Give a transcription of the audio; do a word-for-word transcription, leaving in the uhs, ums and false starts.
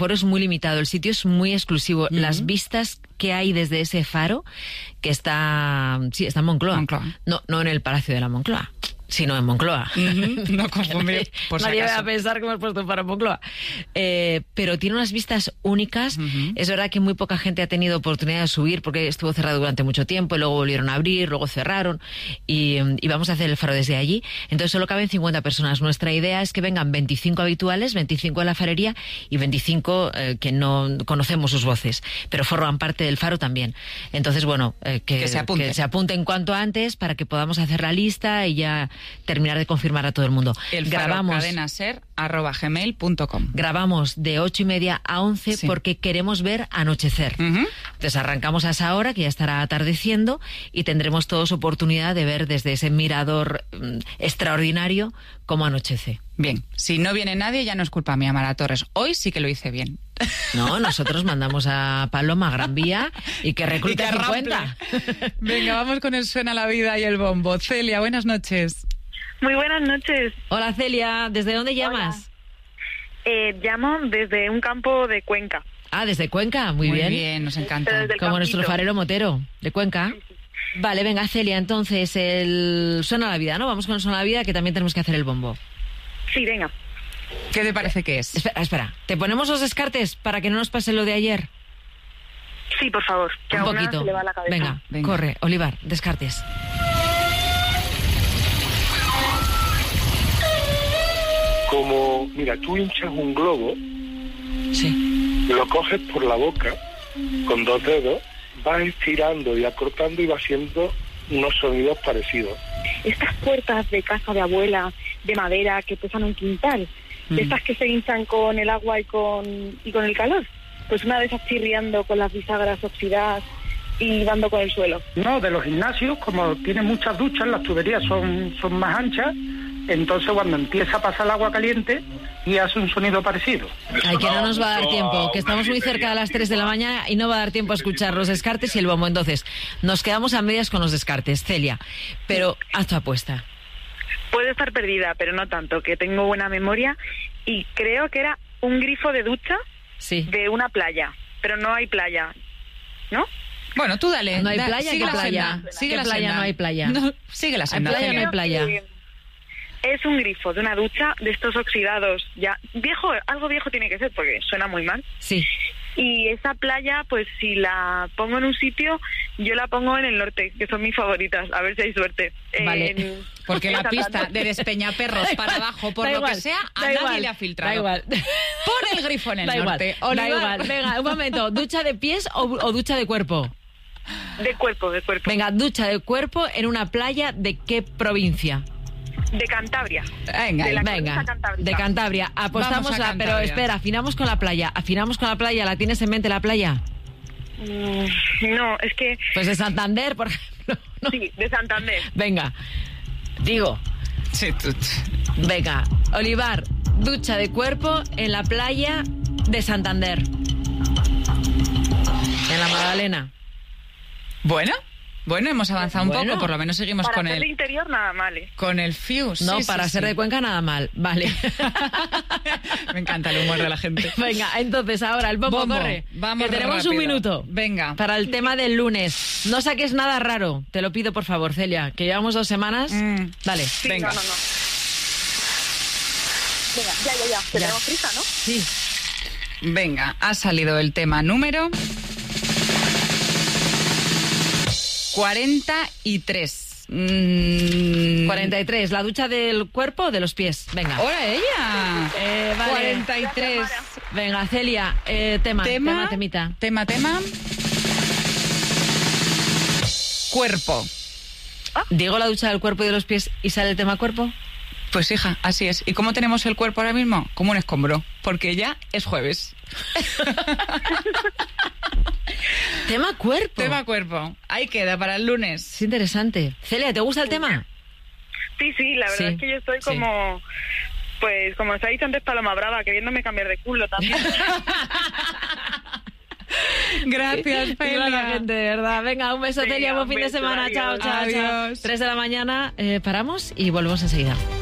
foro es muy limitado, el sitio es muy exclusivo. Uh-huh. Las vistas que hay desde ese faro, que está, sí, está en Moncloa. Moncloa. No, no en el Palacio de la Moncloa, sino en Moncloa. Uh-huh. No confundir, por si Nadie acaso. va a pensar que hemos puesto un faro en Moncloa. Eh, pero tiene unas vistas únicas. Uh-huh. Es verdad que muy poca gente ha tenido oportunidad de subir porque estuvo cerrado durante mucho tiempo y luego volvieron a abrir, luego cerraron y, y vamos a hacer el faro desde allí. Entonces solo caben cincuenta personas. Nuestra idea es que vengan veinticinco habituales, veinticinco de la farería y veinticinco eh, que no conocemos sus voces, pero forman parte del faro también. Entonces, bueno, eh, que, que, se apunten. que se apunten cuanto antes para que podamos hacer la lista y ya terminar de confirmar a todo el mundo. El faro grabamos cadenaser arroba gmail punto com. Grabamos de ocho y media a once sí. porque queremos ver anochecer. Uh-huh. Entonces arrancamos a esa hora, que ya estará atardeciendo, y tendremos todos oportunidad de ver desde ese mirador um, extraordinario cómo anochece. Bien, si no viene nadie ya no es culpa mía, Mara Torres. Hoy sí que lo hice bien. No, nosotros mandamos a Paloma a Gran Vía y que reclute a cincuenta. Venga, vamos con el Suena la Vida y el bombo. Celia, buenas noches. Muy buenas noches. Hola Celia, ¿desde dónde llamas? Eh, llamo desde un campo de Cuenca. Ah, desde Cuenca, muy, muy bien. Muy bien, nos encanta. Como campito. Nuestro farero motero de Cuenca. Sí, sí. Vale, venga Celia, entonces el Suena la Vida, ¿no? Vamos con el Suena la Vida, que también tenemos que hacer el bombo. Sí, venga. ¿Qué te parece que es? Espera, espera. ¿Te ponemos los descartes para que no nos pase lo de ayer? Sí, por favor. Que un poquito. Se le va la cabeza. Venga, venga, corre, Olivar, descartes. Como, mira, tú hinchas un globo, sí, lo coges por la boca con dos dedos, vas estirando y acortando y va haciendo unos sonidos parecidos. Estas puertas de casa de abuela, de madera, que pesan un quintal, mm. estas que se hinchan con el agua y con, y con el calor, pues una vez chirriando con las bisagras oxidadas y dando con el suelo. No, de los gimnasios, como tienen muchas duchas, las tuberías son, son más anchas, entonces cuando empieza a pasar el agua caliente y hace un sonido parecido. Ay, que no nos va a dar tiempo, que estamos muy cerca de las tres de la mañana y no va a dar tiempo a escuchar los descartes y el bombo. Entonces, nos quedamos a medias con los descartes, Celia, pero haz tu apuesta. Puedo estar perdida, pero no tanto, que tengo buena memoria y creo que era un grifo de ducha sí. de una playa, pero no hay playa, ¿no? Bueno, tú dale. No hay da, playa, ¿qué playa? Senda, sigue ¿Qué la playa? senda. No hay playa. No, sigue la senda. ¿Hay playa o no hay playa? Es un grifo de una ducha de estos oxidados, ya viejo, algo viejo tiene que ser porque suena muy mal. Sí. Y esa playa, pues si la pongo en un sitio, yo la pongo en el norte, que son mis favoritas, a ver si hay suerte. Vale. En, porque en la Santander. pista de Despeñaperros para abajo, por da lo igual, que sea, a da nadie igual, le ha filtrado. Da igual. Pon el grifo en el da norte. Igual, da igual. Venga, un momento. ¿Ducha de pies o, o ducha de cuerpo? De cuerpo, de cuerpo. Venga, ducha de cuerpo en una playa de qué provincia? De Cantabria. Venga, de la venga. De Cantabria. Apostamos a, pero espera, afinamos con la playa. Afinamos con la playa. ¿La tienes en mente la playa? Mm, no, es que... Pues de Santander, por ejemplo. ¿No? Sí, de Santander. Venga, digo. Sí, tú. Venga, Olivar, ducha de cuerpo en la playa de Santander. En la Magdalena. Bueno. Bueno, hemos avanzado un bueno, poco, por lo menos seguimos para con el... el... de interior nada mal, ¿eh? Con el fuse. No, sí, para sí, ser sí. de Cuenca nada mal, vale. Me encanta el humor de la gente. Venga, entonces ahora el bombo, Bombo, corre. vamos que tenemos rápido. un minuto. Venga. Para el tema del lunes. No saques nada raro, te lo pido por favor, Celia, que llevamos dos semanas. Mm. Dale. Sí, venga. no, no, no. Venga, ya, ya, ya. Que Ya. tenemos prisa, ¿no? Sí. Venga, ha salido el tema número... cuarenta y tres. Mm. cuarenta y tres, la ducha del cuerpo o de los pies. Venga. ¡Hola ella! Eh, vale. cuarenta y tres. Venga, Celia, eh, tema, tema, Tema, temita. tema, tema. Cuerpo. Digo la ducha del cuerpo y de los pies y sale el tema cuerpo. Pues hija, así es. ¿Y cómo tenemos el cuerpo ahora mismo? Como un escombro, porque ya es jueves. Tema cuerpo. Tema cuerpo. Ahí queda para el lunes. Es interesante. Celia, ¿te gusta el tema? Sí, sí, la verdad Sí, es que yo estoy sí. como... Pues como se ha dicho antes, Paloma Brava, queriéndome cambiar de culo también. Gracias, Viva Celia. la gente, de verdad. Venga, un beso, Venga, Celia, buen un fin de beso, semana. adiós. Chao, chao, chao. Adiós. Tres de la mañana, eh, paramos y volvemos enseguida.